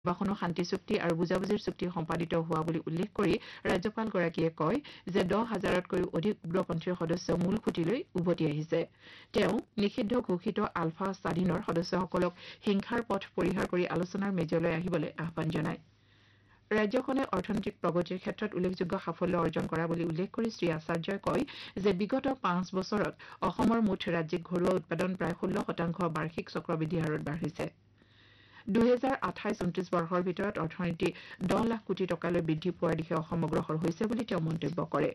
নিৰ্বাসনৰ শান্তি চুক্তি আৰু বুজাবুজিৰ চুক্তি সম্পাদিত হোৱা বুলি উল্লেখ কৰি ৰাজ্যপালগৰাকীয়ে কয় যে 10,000তকৈও অধিক উগ্ৰপন্থীৰ সদস্য মূল খুঁটিলৈ উভতি আহিছে। তেওঁ নিষিদ্ধ ঘোষিত আলফা স্বাধীনৰ সদস্যসকলক হিংসাৰ পথ পৰিহাৰ কৰি আলোচনাৰ মেজলৈ আহিবলৈ আহ্বান জনায়। ৰাজ্যখনে অৰ্থনৈতিক প্ৰগতিৰ ক্ষেত্ৰত উল্লেখযোগ্য সাফল্য অৰ্জন কৰা বুলি উল্লেখ কৰি শ্ৰী আচাৰ্যই কয় যে বিগত 5 বছৰত অসমৰ মুঠ ৰাজ্যিক ঘৰুৱা উৎপাদন প্ৰায় 16% বাৰ্ষিক চক্ৰবৃদ্ধি হাৰত বাঢ়িছে। 2028-29 বৰ্ষৰ ভিতৰত অৰ্থনীতি 10 লাখ কোটি টকালৈ বৃদ্ধি পোৱাৰ দিশে অসম অগ্ৰসৰ হৈছে বুলি তেওঁ মন্তব্য কৰে।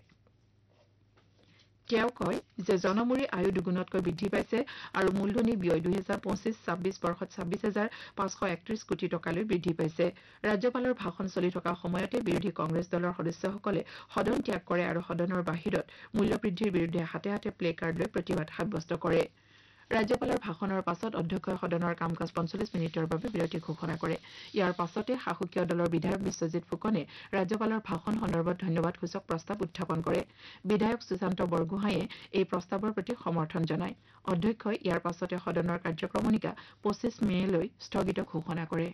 তেওঁ কয় যে জনমূৰি আয়ু দুগুণতকৈ বৃদ্ধি পাইছে আৰু মূলধনী ব্যয় 2025-26 বৰ্ষত 26,531 কোটি টকালৈ বৃদ্ধি পাইছে। ৰাজ্যপালৰ ভাষণ চলি থকা সময়তে বিৰোধী কংগ্ৰেছ দলৰ সদস্যসকলে সদন ত্যাগ কৰে আৰু সদনৰ বাহিৰত মূল্যবৃদ্ধিৰ বিৰুদ্ধে হাতে হাতে প্লে কাৰ্ড লৈ প্ৰতিবাদ সাব্যস্ত কৰে। ৰাজ্যপালৰ ভাষণৰ পাছত অধ্যক্ষই সদনৰ কাম কাজ 45 মিনিটৰ বাবে বিৰতি ঘোষণা কৰে। ইয়াৰ পাছতে শাসকীয় দলৰ বিধায়ক বিশ্বজিৎ ফুকনে ৰাজ্যপালৰ ভাষণ সন্দৰ্ভত ধন্যবাদসূচক প্ৰস্তাৱ উত্থাপন কৰে। বিধায়ক সুশান্ত বৰগোহাঁয়ে এই প্ৰস্তাৱৰ প্ৰতি সমৰ্থন জনায়। অধ্যক্ষই ইয়াৰ পাছতে সদনৰ কাৰ্যক্ৰমণিকা 25 মেলৈ স্থগিত ঘোষণা কৰে।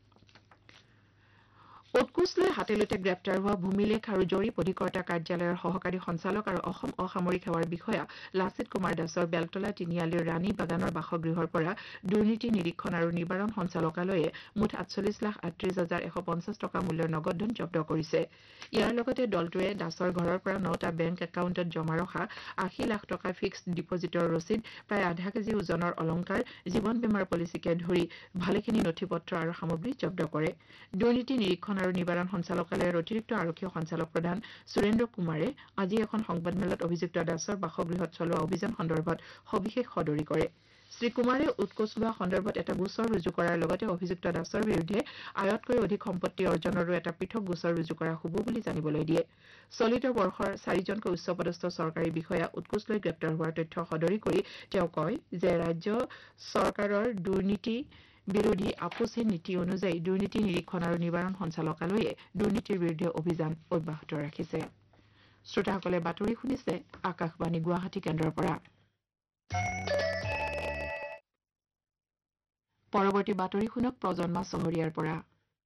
উৎকোচ লৈ হাতেলুতে গ্ৰেপ্তাৰ হোৱা ভূমিলেখ আৰু জৰীপ অধিকৰ্তা কাৰ্যালয়ৰ সহকাৰী সঞ্চালক আৰু অসম অসামৰিক সেৱাৰ বিষয়া লাচিত কুমাৰ দাসৰ বেলতলা তিনিআলিৰ ৰাণী বাগানৰ বাসগৃহৰ পৰা দুৰ্নীতি নিৰীক্ষণ আৰু নিবাৰণ সঞ্চালকালয়ে মুঠ 48,38,150 টকা মূল্যৰ নগদ ধন জব্দ কৰিছে। ইয়াৰ লগতে দলটোৱে দাসৰ ঘৰৰ পৰা 9টা বেংক একাউণ্টত জমা ৰখা 80 লাখ টকা ফিক্সড ডিপজিটৰ ৰচিদ, প্ৰায় আধা কেজি ওজনৰ অলংকাৰ, জীৱন বীমাৰ পলিচিকে ধৰি ভালেখিনি নথিপত্ৰ আৰু সামগ্ৰী জব্দ কৰে। দুৰ্নীতি নিৰীক্ষণ আৰু নিবাৰণ সঞ্চালকালয়ৰ অতিৰিক্ত আৰক্ষী সঞ্চালক প্ৰধান সুৰেন্দ্ৰ কুমাৰে আজি এখন সংবাদমেলত অভিযুক্ত দাসৰ বাসগৃহত চলোৱা অভিযান সন্দৰ্ভত সবিশেষ সদৰি কৰে। শ্ৰীকুমাৰে উৎকোচ লোৱা সন্দৰ্ভত এটা গোচৰ ৰুজু কৰাৰ লগতে অভিযুক্ত দাসৰ বিৰুদ্ধে আয়তকৈ অধিক সম্পত্তি অৰ্জনৰো এটা পৃথক গোচৰ ৰুজু কৰা হ'ব বুলি জানিবলৈ দিয়ে। চলিত বৰ্ষৰ 4জনকৈ উচ্চপদস্থ চৰকাৰী বিষয়া উৎকোচ লৈ গ্ৰেপ্তাৰ হোৱাৰ তথ্য সদৰি কৰি তেওঁ কয় যে ৰাজ্য চৰকাৰৰ দুৰ্নীতি বিৰোধী আপোচহীন নীতি অনুযায়ী দুৰ্নীতি নিৰীক্ষণ আৰু নিবাৰণ সঞ্চালকালয়ে দুৰ্নীতিৰ বিৰুদ্ধে অভিযান অব্যাহত ৰাখিছে। শ্ৰোতাসকলে বাতৰি শুনিছে আকাশবাণী গুৱাহাটী কেন্দ্ৰৰ পৰা। পৰৱৰ্তী বাতৰি শুনক প্ৰজন্মা চহৰীয়াৰ পৰা।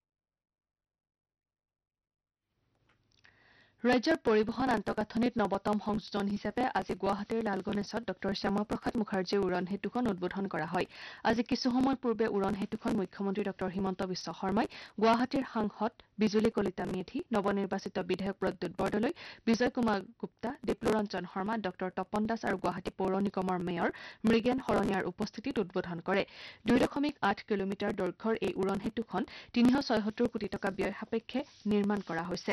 ৰাজ্যৰ পৰিবহণ আন্তঃগাঁথনিত নৱতম সংযোজন হিচাপে আজি গুৱাহাটীৰ লালগণেশত ড শ্যামাপ্ৰসাদ মুখাৰ্জীৰ উৰণ সেতুখন উদ্বোধন কৰা হয়। আজি কিছু সময় পূৰ্বে উৰণ সেতুখন মুখ্যমন্ত্ৰী ড হিমন্ত বিশ্ব শৰ্মাই, গুৱাহাটীৰ সাংসদ বিজুলী কলিতা মেধি, নৱনিৰ্বাচিত বিধায়ক প্ৰদ্যুৎ বৰদলৈ, বিজয় কুমাৰ গুপ্তা, দীপ্লৰঞ্জন শৰ্মা, ড তপন দাস আৰু গুৱাহাটী পৌৰ নিগমৰ মেয়ৰ মৃগেন শৰণীয়াৰ উপস্থিতিত উদ্বোধন কৰে। 2.8 কিলোমিটাৰ দৈৰ্ঘ্যৰ এই উৰণ সেতুখন 376 কোটি টকা ব্যয় সাপেক্ষে নিৰ্মাণ কৰা হৈছে।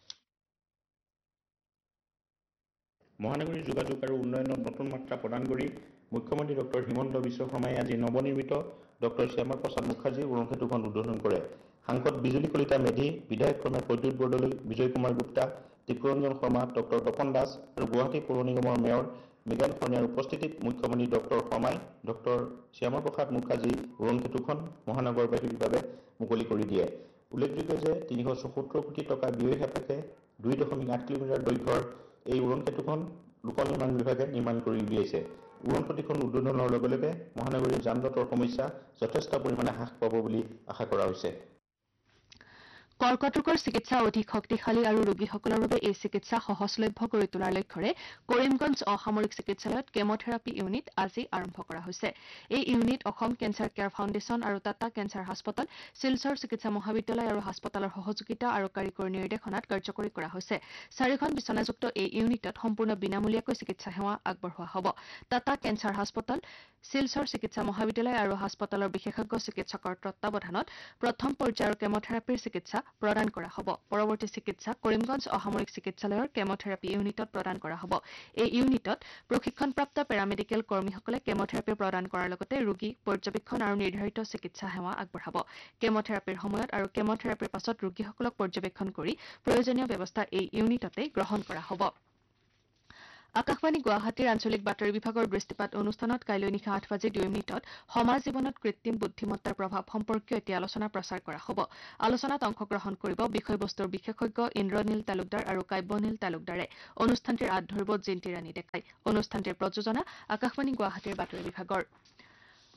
মহানগৰীৰ যোগাযোগ আৰু উন্নয়নত নতুন মাত্ৰা প্ৰদান কৰি মুখ্যমন্ত্ৰী ড হিমন্ত বিশ্ব শৰ্মাই আজি নৱনিৰ্মিত ড শ্যামাপ্ৰসাদ মুখাৰ্জীৰ উৰণ সেতুখন উদ্বোধন কৰে। সাংসদ বিজুলী কলিতা মেধি, বিধায়ক ক্ৰমে প্ৰদ্যুৎ বৰদলৈ, বিজয় কুমাৰ গুপ্তা, দীপ্লৰঞ্জন শৰ্মা, ড তপন দাস আৰু গুৱাহাটী পৌৰ নিগমৰ মেয়ৰ মৃগেন শৰণীয়াৰ উপস্থিতিত মুখ্যমন্ত্ৰী ড শৰ্মাই ড শ্যামাপ্ৰসাদ মুখাৰ্জী উৰণ সেতুখন মহানগৰবাসীৰ বাবে মুকলি কৰি দিয়ে। উল্লেখযোগ্য যে 374 কোটি টকা ব্যয় সাপেক্ষে 2.8 কিলোমিটাৰ দৈৰ্ঘ্যৰ এই উৰণ সেতুখন লোক নিৰ্মাণ বিভাগে নিৰ্মাণ কৰি উলিয়াইছে। উৰণ সেতুখন উদ্বোধনৰ লগে লগে মহানগৰীৰ যান জঁটৰ সমস্যা যথেষ্ট পৰিমাণে হ্ৰাস পাব বুলি আশা কৰা হৈছে। কৰ্কট ৰোগৰ চিকিৎসা অধিক শক্তিশালী আৰু ৰোগীসকলৰ বাবে এই চিকিৎসা সহজলভ্য কৰি তোলাৰ লক্ষ্যৰে কৰিমগঞ্জ অসামৰিক চিকিৎসালয়ত কেমোথেৰাপি ইউনিট আজি আৰম্ভ কৰা হৈছে। এই unit Assam cancer care foundation আৰু টাটা কেঞ্চাৰ হাস্পতাল, শিলচৰ চিকিৎসা মহাবিদ্যালয় আৰু হাস্পতালৰ সহযোগিতা আৰু কাৰিকৰী নিৰ্দেশনাত কাৰ্যকৰী কৰা হৈছে। 4খন বিচনাযুক্ত এই ইউনিটত সম্পূৰ্ণ বিনামূলীয়াকৈ চিকিৎসা সেৱা আগবঢ়োৱা হ'ব। টাটা কেঞ্চাৰ হাস্পতাল, শিলচৰ চিকিৎসা মহাবিদ্যালয় আৰু হাস্পতালৰ বিশেষজ্ঞ চিকিৎসকৰ তত্বাৱধানত প্ৰথম পৰ্যায়ৰ কেমোথেৰাপিৰ চিকিৎসা প্ৰদান কৰা হ'ব। পৰৱৰ্তী চিকিৎসা কৰিমগঞ্জ অসামৰিক চিকিৎসালয়ৰ কেমোথেৰাপি ইউনিটত প্ৰদান কৰা হ'ব। এই ইউনিটত প্ৰশিক্ষণপ্ৰাপ্ত পেৰামেডিকেল কৰ্মীসকলে কেমোথেৰাপি প্ৰদান কৰাৰ লগতে ৰোগী পৰ্যবেক্ষণ আৰু নিৰ্ধাৰিত চিকিৎসা সেৱা আগবঢ়াব। কেমোথেৰাপিৰ সময়ত আৰু কেমোথেৰাপিৰ পাছত ৰোগীসকলক পৰ্যবেক্ষণ কৰি প্ৰয়োজনীয় ব্যৱস্থা এই ইউনিটতে গ্ৰহণ কৰা হ'ব। আকাশবাণী গুৱাহাটীৰ আঞ্চলিক বাতৰি বিভাগৰ দৃষ্টিপাত অনুষ্ঠানত কাইলৈ নিশা 8:02 সমাজ জীৱনত কৃত্ৰিম বুদ্ধিমত্তাৰ প্ৰভাৱ সম্পৰ্কীয় এটি আলোচনা প্ৰচাৰ কৰা হ'ব। আলোচনাত অংশগ্ৰহণ কৰিব বিষয়বস্তুৰ বিশেষজ্ঞ ইন্দ্ৰনীল তালুকদাৰ আৰু কাব্যনীল তালুকদাৰে। অনুষ্ঠানটিৰ আঁত ধৰিব জিন্তি ৰাণী ডেকাই। অনুষ্ঠানটিৰ প্ৰযোজনা আকাশবাণী গুৱাহাটীৰ বাতৰি বিভাগৰ।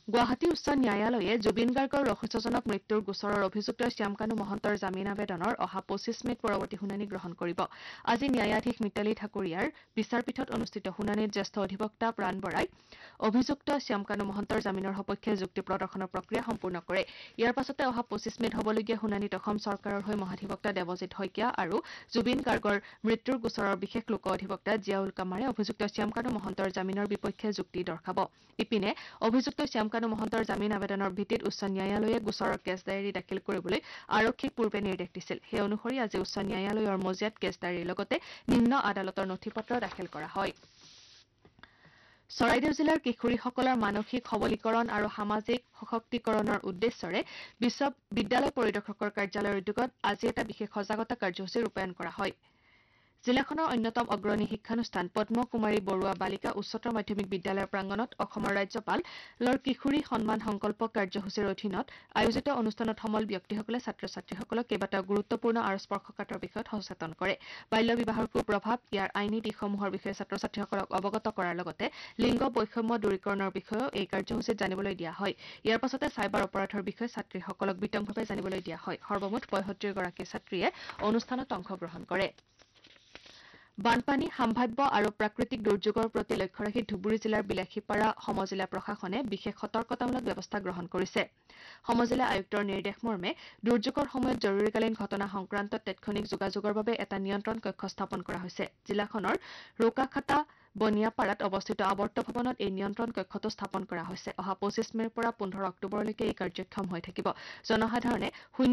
গুৱাহাটী উচ্চ ন্যায়ালয়ে জুবিন গাৰ্গৰ ৰহস্যজনক মৃত্যুৰ গোচৰৰ অভিযুক্ত শ্যামকানু মহন্তৰ জামিন আবেদনৰ অহা 25 মেত পৰৱৰ্তী শুনানি গ্ৰহণ কৰিব। আজি ন্যায়াধীশ মিতালী ঠাকুৰীয়াৰ বিচাৰপীঠত অনুষ্ঠিত শুনানিত জ্যেষ্ঠ অধিবক্তা প্ৰাণ বৰাই অভিযুক্ত শ্যামকানু মহন্তৰ জামিনৰ সপক্ষে যুক্তি প্ৰদৰ্শনৰ প্ৰক্ৰিয়া সম্পূৰ্ণ কৰে। ইয়াৰ পাছতে অহা 25 মেত হ'বলগীয়া শুনানিত অসম চৰকাৰৰ হৈ মহাধিবক্তা দেৱজিৎ শইকীয়া আৰু জুবিন গাৰ্গৰ মৃত্যুৰ গোচৰৰ বিশেষ লোক অধিবক্তা জিয়াউল কামাৰে অভিযুক্ত শ্যামকানু মহন্তৰ জামিনৰ বিপক্ষে যুক্তি দৰ্শাব। ইপিনে অভিযুক্ত শ্যামকানু মহন্তৰ জামিন আবেদনৰ ভিত্তিত উচ্চ ন্যায়ালয়ে গোচৰৰ কেছ ডায়েৰী দাখিল কৰিবলৈ আৰক্ষীক পূৰ্বে নিৰ্দেশ দিছিল। সেই অনুসৰি আজি উচ্চ ন্যায়ালয়ৰ মজিয়াত কেছ ডায়েৰীৰ লগতে নিম্ন আদালতৰ নথিপত্ৰ দাখিল কৰা হয়। চৰাইদেউ জিলাৰ কিশোৰীসকলৰ মানসিক সবলীকৰণ আৰু সামাজিক সশক্তিকৰণৰ উদ্দেশ্যৰে বিদ্যালয় পৰিদৰ্শকৰ কাৰ্যালয়ৰ উদ্যোগত আজি এটা বিশেষ সজাগতা কাৰ্যসূচী ৰূপায়ণ কৰা হয়। জিলাখনৰ অন্যতম অগ্ৰণী শিক্ষানুষ্ঠান পদ্ম কুমাৰী বৰুৱা বালিকা উচ্চতৰ মাধ্যমিক বিদ্যালয়ৰ প্ৰাংগণত অসমৰ ৰাজ্যপালৰ কিশোৰী সন্মান সংকল্প কাৰ্যসূচীৰ অধীনত আয়োজিত অনুষ্ঠানত সমল ব্যক্তিসকলে ছাত্ৰ ছাত্ৰীসকলক কেইবাটাও গুৰুত্বপূৰ্ণ আৰু স্পৰ্শকাতৰ বিষয়ত সচেতন কৰে। বাল্য বিবাহৰ কুপ্ৰভাৱ, ইয়াৰ আইনী দিশসমূহৰ বিষয়ে ছাত্ৰ ছাত্ৰীসকলক অৱগত কৰাৰ লগতে লিংগ বৈষম্য দূৰীকৰণৰ বিষয়েও এই কাৰ্যসূচীত জানিবলৈ দিয়া হয়। ইয়াৰ পাছতে চাইবাৰ অপৰাধৰ বিষয়ে ছাত্ৰীসকলক বিতংভাৱে জানিবলৈ দিয়া হয়। সৰ্বমুঠ ৭৫গৰাকী ছাত্ৰীয়ে অনুষ্ঠানত অংশগ্ৰহণ কৰে। বানপানী, সাম্ভাব্য আৰু প্ৰাকৃতিক দুৰ্যোগৰ প্ৰতি লক্ষ্য ৰাখি ধুবুৰী জিলাৰ বিলাসীপাৰা সমজিলা প্ৰশাসনে বিশেষ সতৰ্কতামূলক ব্যৱস্থা গ্ৰহণ কৰিছে। সমজিলা আয়ুক্তৰ নিৰ্দেশ মৰ্মে দুৰ্যোগৰ সময়ত জৰুৰীকালীন ঘটনা সংক্ৰান্তত তাৎক্ষণিক যোগাযোগৰ বাবে এটা নিয়ন্ত্ৰণ কক্ষ স্থাপন কৰা হৈছে। জিলাখনৰ ৰোকাখাতা বনিয়াপাৰাত অৱস্থিত আৱৰ্ত ভৱনত এই নিয়ন্ত্ৰণ কক্ষটো স্থাপন কৰা হৈছে। অহা 25 মেৰ পৰা 15 অক্টোবৰলৈকে এই কাৰ্যক্ষম হৈ থাকিব। জনসাধাৰণে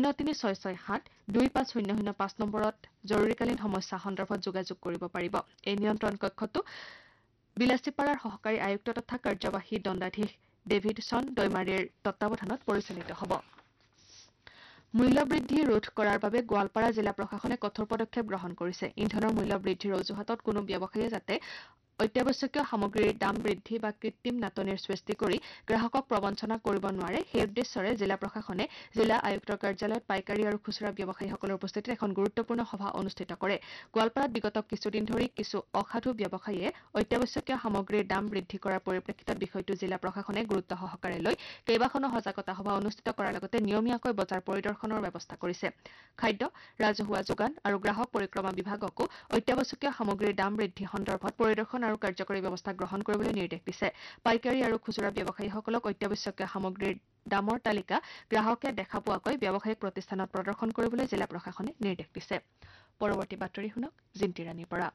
0367-25005 নম্বৰত জৰুৰীকালীন সমস্যা সন্দৰ্ভত যোগাযোগ কৰিব পাৰিব। এই নিয়ন্ত্ৰণ কক্ষটো বিলাসীপাৰাৰ সহকাৰী আয়ুক্ত তথা কাৰ্যবাহী দণ্ডাধীশ ডেভিডছন দৈমাৰীৰ তত্বাৱধানত পৰিচালিত হ'ব। মূল্যবৃদ্ধি ৰোধ কৰাৰ বাবে গোৱালপাৰা জিলা প্ৰশাসনে কঠোৰ পদক্ষেপ গ্ৰহণ কৰিছে। ইন্ধনৰ মূল্য বৃদ্ধিৰ অজুহাতত কোনো ব্যৱসায়ীয়ে যাতে অত্যাৱশ্যকীয় সামগ্ৰীৰ দাম বৃদ্ধি বা কৃত্ৰিম নাটনিৰ সৃষ্টি কৰি গ্ৰাহকক প্ৰবঞ্চনা কৰিব নোৱাৰে, সেই উদ্দেশ্যৰে জিলা প্ৰশাসনে জিলা আয়ুক্তৰ কাৰ্যালয়ত পাইকাৰী আৰু খুচুৰা ব্যৱসায়ীসকলৰ উপস্থিতিত এখন গুৰুত্বপূৰ্ণ সভা অনুষ্ঠিত কৰে। গোৱালপাৰাত বিগত কিছুদিন ধৰি কিছু অসাধু ব্যৱসায়ীয়ে অত্যাৱশ্যকীয় সামগ্ৰীৰ দাম বৃদ্ধি কৰাৰ পৰিপ্ৰেক্ষিতত বিষয়টো জিলা প্ৰশাসনে গুৰুত্ব সহকাৰে লৈ কেইবাখনো সজাগতা সভা অনুষ্ঠিত কৰাৰ লগতে নিয়মীয়াকৈ বজাৰ পৰিদৰ্শনৰ ব্যৱস্থা কৰিছে। খাদ্য, ৰাজহুৱা যোগান আৰু গ্ৰাহক পৰিক্ৰমা বিভাগকো অত্যাৱশ্যকীয় সামগ্ৰীৰ দাম বৃদ্ধি সন্দৰ্ভত পৰিদৰ্শন আৰু কাৰ্যকৰী ব্যৱস্থা গ্ৰহণ কৰিবলৈ নিৰ্দেশ দিছে। পাইকাৰী আৰু খুচুৰা ব্যৱসায়ীসকলক অত্যাৱশ্যকীয় সামগ্ৰীৰ দামৰ তালিকা গ্ৰাহকে দেখা পোৱাকৈ ব্যৱসায়িক প্ৰতিষ্ঠানত প্ৰদৰ্শন কৰিবলৈ জিলা প্ৰশাসনে নিৰ্দেশ দিছে। পৰৱৰ্তী বাতৰি শুনক জিন্তি ৰাণীৰ পৰা।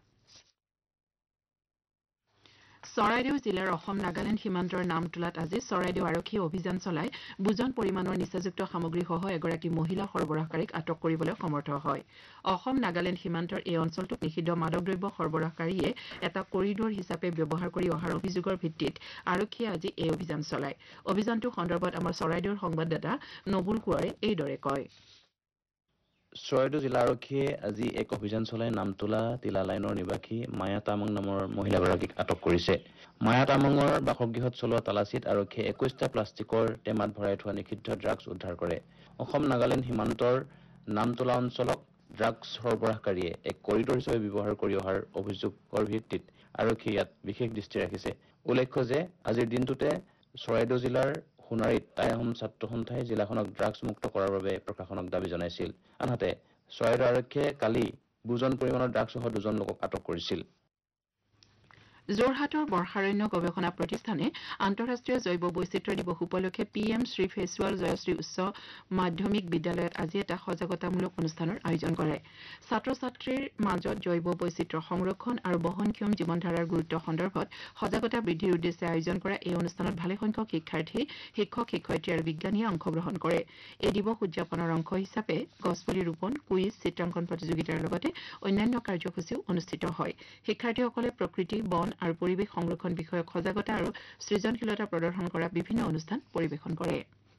চৰাইদেউ জিলাৰ অসম নাগালেণ্ড সীমান্তৰ নামটোলাত আজি চৰাইদেউ আৰক্ষীয়ে অভিযান চলাই বুজন পৰিমাণৰ নিচাযুক্ত সামগ্ৰীসহ এগৰাকী মহিলা সৰবৰাহকাৰীক আটক কৰিবলৈ সমৰ্থ হয়। অসম নাগালেণ্ড সীমান্তৰ এই অঞ্চলটোত নিষিদ্ধ মাদক দ্ৰব্য সৰবৰাহকাৰীয়ে এটা কৰিডৰ হিচাপে ব্যৱহাৰ কৰি অহাৰ অভিযোগৰ ভিত্তিত আৰক্ষীয়ে আজি এই অভিযান চলায়। অভিযানটোৰ সন্দৰ্ভত আমাৰ চৰাইদেউৰ সংবাদদাতা নবুল কোঁৱৰে এইদৰে কয়। চৰাইদেউ জিলা আৰক্ষীয়ে আজি এক অভিযান চলাই নামতোলা তিলা লাইনৰ নিবাসী মায়া তামাং নামৰ মহিলাগৰাকীক আটক কৰিছে। মায়া তামাঙৰ বাসগৃহত চলোৱা তালাচীত আৰক্ষীয়ে 21টা প্লাষ্টিকৰ টেমাত ভৰাই থোৱা নিষিদ্ধ ড্ৰাগছ উদ্ধাৰ কৰে। অসম নাগালেণ্ড সীমান্তৰ নামতোলা অঞ্চলক ড্ৰাগছ সৰবৰাহকাৰীয়ে এক কৰিডৰ হিচাপে ব্যৱহাৰ কৰি অহাৰ অভিযোগৰ ভিত্তিত আৰক্ষীয়ে ইয়াত বিশেষ দৃষ্টি ৰাখিছে। উল্লেখ্য যে আজিৰ দিনটোতে চৰাইদেউ জিলাৰ সোণাৰীত টাই আহোম ছাত্ৰ সন্থাই জিলাখনক ড্ৰাগছ মুক্ত কৰাৰ বাবে প্ৰশাসনক দাবী জনাইছিল। আনহাতে চৰাইদেউ আৰক্ষীয়ে কালি বুজন পৰিমাণৰ ড্ৰাগছসহ 2জন লোকক আটক কৰিছিল। যোৰহাটৰ বৰ্ষাৰণ্য গৱেষণা প্ৰতিষ্ঠানে আন্তঃৰাষ্ট্ৰীয় জৈৱ বৈচিত্ৰ্য দিৱস উপলক্ষে PM শ্ৰী ফেচুৱাল জয়শ্ৰী উচ্চ মাধ্যমিক বিদ্যালয়ত আজি এটা সজাগতামূলক অনুষ্ঠানৰ আয়োজন কৰে। ছাত্ৰ ছাত্ৰীৰ মাজত জৈৱ বৈচিত্ৰ্য সংৰক্ষণ আৰু বহনক্ষম জীৱনধাৰাৰ গুৰুত্ব সন্দৰ্ভত সজাগতা বৃদ্ধিৰ উদ্দেশ্যে আয়োজন কৰা এই অনুষ্ঠানত ভালেসংখ্যক শিক্ষাৰ্থী, শিক্ষক শিক্ষয়িত্ৰী আৰু বিজ্ঞানীয়ে অংশগ্ৰহণ কৰে। এই দিৱস উদযাপনৰ অংশ হিচাপে গছপুলি ৰোপণ, কুইজ, চিত্ৰাংকন প্ৰতিযোগিতাৰ লগতে অন্যান্য কাৰ্যসূচীও অনুষ্ঠিত হয়। শিক্ষাৰ্থীসকলে প্ৰকৃতি, বন আৰু পৰিৱেশ সংৰক্ষণ বিষয়ক সজাগতা আৰু সৃজনশীলতা প্ৰদৰ্শন কৰা বিভিন্ন অনুষ্ঠান পৰিৱেশন কৰে।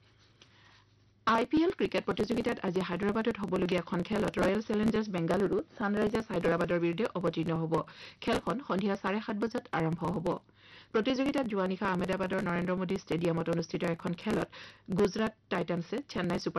IPL ক্ৰিকেট প্ৰতিযোগিতাত আজি হায়দৰাবাদত হ'বলগীয়া এখন খেলত ৰয়েল চেলেঞ্জাৰ্ছ বেংগালুৰু ছানৰাইজাৰ্ছ হায়দৰাবাদৰ বিৰুদ্ধে অৱতীৰ্ণ হ'ব। খেলখন সন্ধিয়া 7:30 বজাত আৰম্ভ হ'ব। প্ৰতিযোগিতাত যোৱা নিশা আহমেদাবাদৰ নৰেন্দ্ৰ মোদী ষ্টেডিয়ামত অনুষ্ঠিত এখন খেলত গুজৰাট টাইটান্ছে চেন্নাই ছুপাৰ